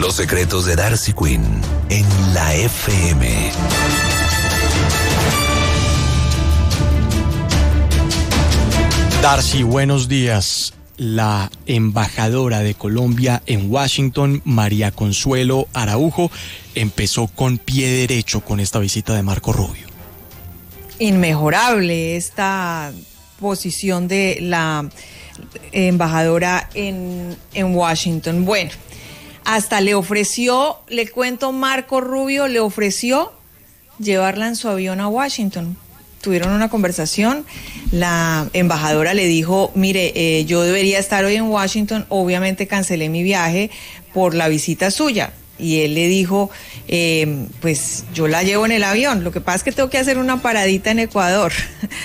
Los secretos de Darcy Quinn en la FM. Darcy, buenos días. La embajadora de Colombia en Washington, María Consuelo Araujo, empezó con pie derecho con esta visita de Marco Rubio. Inmejorable esta posición de la embajadora en Washington. Bueno, hasta le ofreció, le cuento, Marco Rubio le ofreció llevarla en su avión a Washington. Tuvieron una conversación, la embajadora le dijo, mire, yo debería estar hoy en Washington, obviamente cancelé mi viaje por la visita suya. Y él le dijo, pues yo la llevo en el avión, lo que pasa es que tengo que hacer una paradita en Ecuador.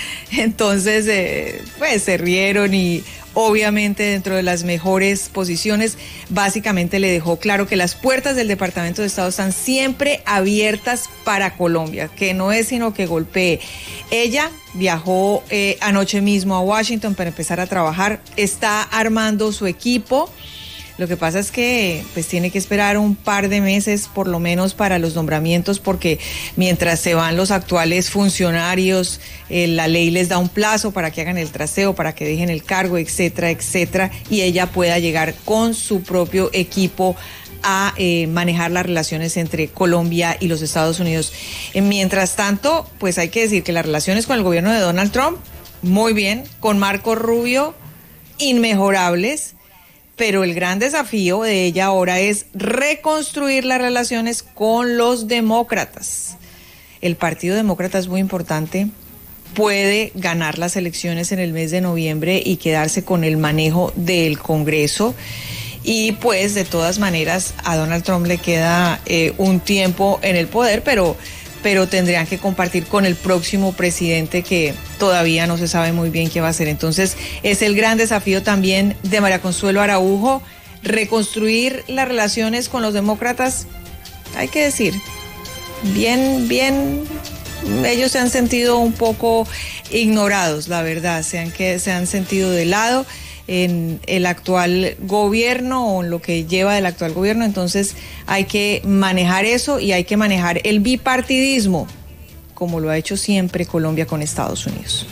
Entonces, pues se rieron y obviamente dentro de las mejores posiciones, básicamente le dejó claro que las puertas del Departamento de Estado están siempre abiertas para Colombia, que no es sino que golpee. Ella viajó anoche mismo a Washington para empezar a trabajar, está armando su equipo. Lo que pasa es que pues tiene que esperar un par de meses por lo menos para los nombramientos, porque mientras se van los actuales funcionarios, la ley les da un plazo para que hagan el trasteo, para que dejen el cargo, etcétera, etcétera, y ella pueda llegar con su propio equipo a manejar las relaciones entre Colombia y los Estados Unidos. Mientras tanto, pues hay que decir que las relaciones con el gobierno de Donald Trump, muy bien, con Marco Rubio, inmejorables. Pero el gran desafío de ella ahora es reconstruir las relaciones con los demócratas. El Partido Demócrata es muy importante, puede ganar las elecciones en el mes de noviembre y quedarse con el manejo del Congreso. Y pues de todas maneras a Donald Trump le queda un tiempo en el poder, pero tendrían que compartir con el próximo presidente que todavía no se sabe muy bien qué va a hacer. Entonces es el gran desafío también de María Consuelo Araujo, reconstruir las relaciones con los demócratas. Hay que decir, bien, ellos se han sentido un poco ignorados, la verdad, se han sentido de lado en el actual gobierno o en lo que lleva del actual gobierno. Entonces hay que manejar eso y hay que manejar el bipartidismo como lo ha hecho siempre Colombia con Estados Unidos.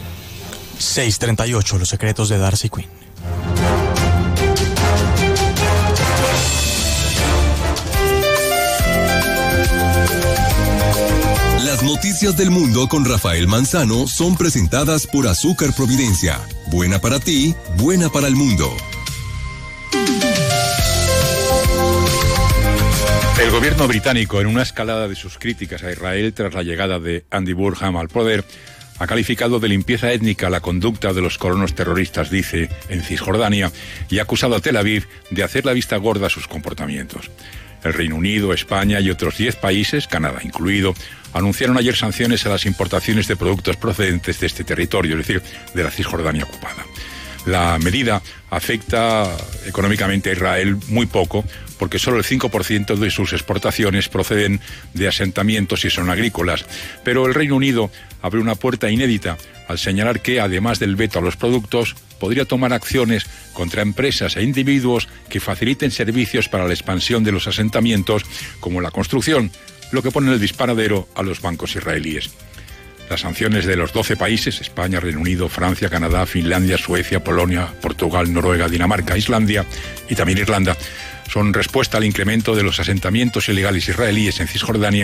6:38, los secretos de Darcy Quinn. Las noticias del mundo con Rafael Manzano son presentadas por Azúcar Providencia. Buena para ti, buena para el mundo. El gobierno británico, en una escalada de sus críticas a Israel tras la llegada de Andy Burnham al poder, ha calificado de limpieza étnica la conducta de los colonos terroristas, dice, en Cisjordania, y ha acusado a Tel Aviv de hacer la vista gorda a sus comportamientos. El Reino Unido, España y otros 10 países, Canadá incluido, anunciaron ayer sanciones a las importaciones de productos procedentes de este territorio, es decir, de la Cisjordania ocupada. La medida afecta económicamente a Israel muy poco, porque solo el 5% de sus exportaciones proceden de asentamientos y son agrícolas. Pero el Reino Unido abre una puerta inédita al señalar que, además del veto a los productos, podría tomar acciones contra empresas e individuos que faciliten servicios para la expansión de los asentamientos, como la construcción, lo que pone en el disparadero a los bancos israelíes. Las sanciones de los 12 países, España, Reino Unido, Francia, Canadá, Finlandia, Suecia, Polonia, Portugal, Noruega, Dinamarca, Islandia y también Irlanda, son respuesta al incremento de los asentamientos ilegales israelíes en Cisjordania